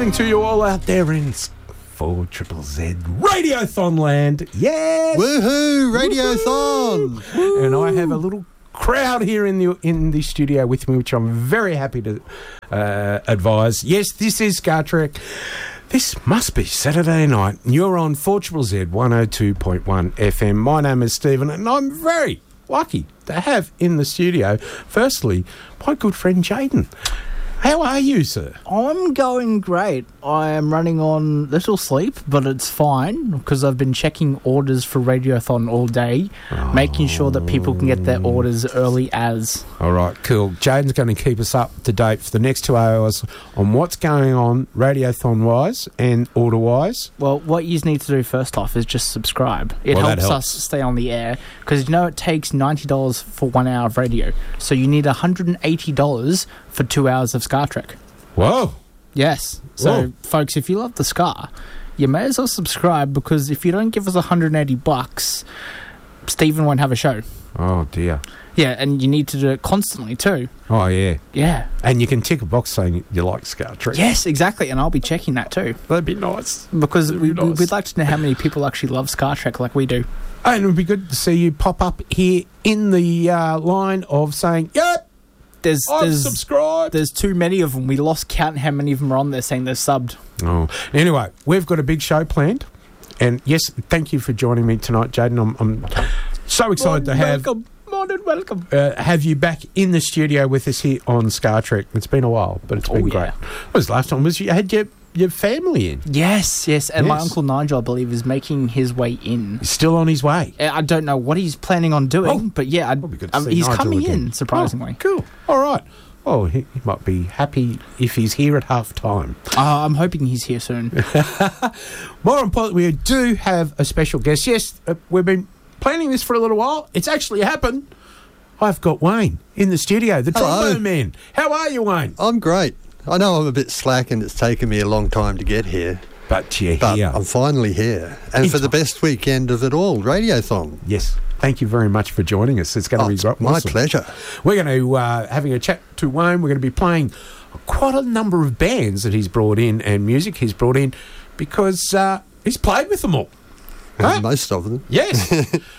evening to you all out there in 4ZZZ Radiothon land. Yes! Woohoo! Radiothon! And I have a little crowd here in the studio with me, which I'm very happy to advise. Yes, this is Star Trek. This must be Saturday night. You're on 4ZZZ 102.1 FM. My name is Stephen, and I'm very lucky to have in the studio, firstly, my good friend Jaden. How are you, sir? I'm going great. I am running on little sleep, but it's fine because I've been checking orders for Radiothon all day, making sure that people can get their orders early as. All right, cool. Jaden's going to keep us up to date for the next 2 hours on what's going on Radiothon-wise and order-wise. Well, what you need to do first off is just subscribe. It helps us stay on the air because, you know, it takes $90 for 1 hour of radio. So you need $180 for 2 hours of Star Trek. Whoa. Yes. So, folks, if you love the Scar, you may as well subscribe because if you don't give us $180, Stephen won't have a show. Oh, dear. Yeah, and you need to do it constantly too. Oh, yeah. Yeah. And you can tick a box saying you like Star Trek. Yes, exactly, and I'll be checking that too. That'd be nice. Because we'd like to know how many people actually love Star Trek like we do. And it would be good to see you pop up here in the line of saying, yep, I've subscribed. There's too many of them. We lost count how many of them are on there saying they're subbed. Oh, anyway, we've got a big show planned. And yes, thank you for joining me tonight, Jaden. I'm so excited to have... Welcome. Have you back in the studio with us here on Star Trek. It's been a while, but it's been great. What was the last time? You had your family in? Yes. And my Uncle Nigel, I believe, is making his way in. He's still on his way? I don't know what he's planning on doing, but yeah, he's Nigel coming again. in, surprisingly. Oh, cool. All right. Oh, he might be happy if he's here at half time. I'm hoping he's here soon. More importantly, we do have a special guest. Yes, we've been planning this for a little while. It's actually happened. I've got Wayne in the studio, the trombone man. How are you, Wayne? I'm great. I know I'm a bit slack and it's taken me a long time to get here. But you're here. I'm finally here. And for the best weekend of it all, Radiothon. Yes. Thank you very much for joining us. It's going to be great. My pleasure. We're going to, having a chat to Wayne, we're going to be playing quite a number of bands that he's brought in and music he's brought in because he's played with them all. Most of them. Yes.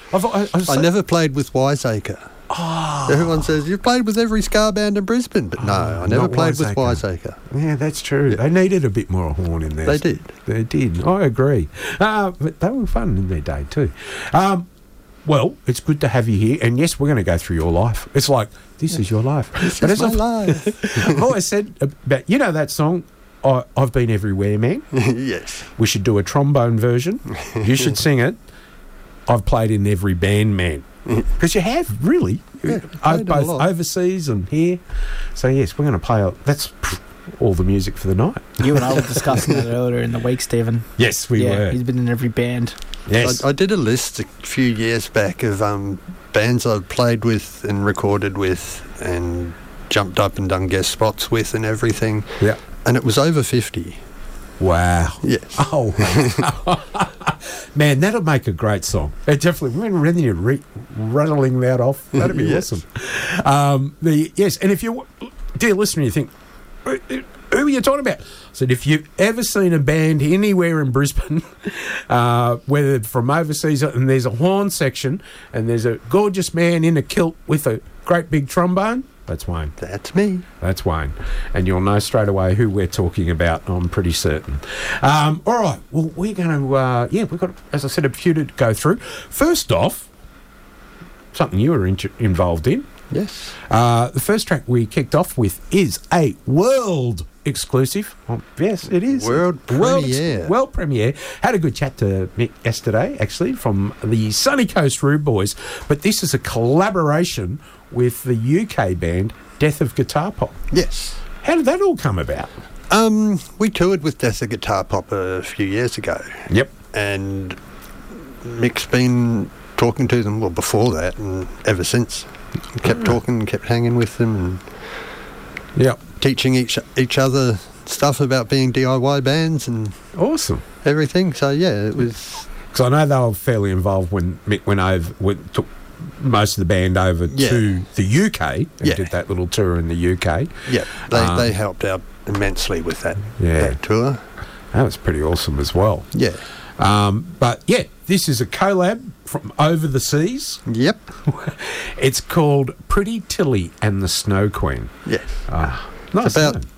I never played with Wiseacre. Oh. Everyone says, you've played with every ska band in Brisbane. But no, I never played with Wiseacre. Yeah, that's true. Yeah. They needed a bit more horn in there. They did. They did. I agree. But they were fun in their day too. Well, it's good to have you here. And yes, we're going to go through your life. It's like, this is your life. This is my life. I've always said about, you know that song, I've Been Everywhere, Man? Yes. We should do a trombone version. You should sing it. I've played in every band, man. Because you have, really. Yeah, both overseas and here. So, yes, we're going to play... That's all the music for the night. You and I were discussing that earlier in the week, Stephen. Yes, we were. He's been in every band. Yes. I did a list a few years back of bands I've played with and recorded with and jumped up and done guest spots with and everything. Yeah. And it was over 50. Wow. Yes. Oh, man, that'll make a great song. It definitely. When you're rattling that off, that'd be awesome. Yes, and if you, dear listener, you think, who are you talking about? I said, if you've ever seen a band anywhere in Brisbane, whether from overseas, and there's a horn section, and there's a gorgeous man in a kilt with a great big trombone, that's Wayne. That's me. That's Wayne. And you'll know straight away who we're talking about, I'm pretty certain. All right. Well, we're going to, we've got, as I said, a few to go through. First off, something you were involved in. Yes. The first track we kicked off with is a world exclusive. Yes, it is. World premiere. World premiere. Had a good chat to Mick yesterday, actually, from the Sunny Coast Rude Boys. But this is a collaboration with the UK band Death of Guitar Pop. Yes. How did that all come about? We toured with Death of Guitar Pop a few years ago. Yep. And Mick's been talking to them, well, before that, and ever since. Kept talking and kept hanging with them and teaching each other stuff about being DIY bands and awesome everything. So, yeah, it was... Because I know they were fairly involved when Mick went over, took most of the band over to the UK and did that little tour in the UK. Yeah, they helped out immensely with that tour. That was pretty awesome as well. Yeah. But yeah, this is a collab from Over the Seas. Yep. It's called Pretty Tilly and the Snow Queen. Yes. Nice. It's about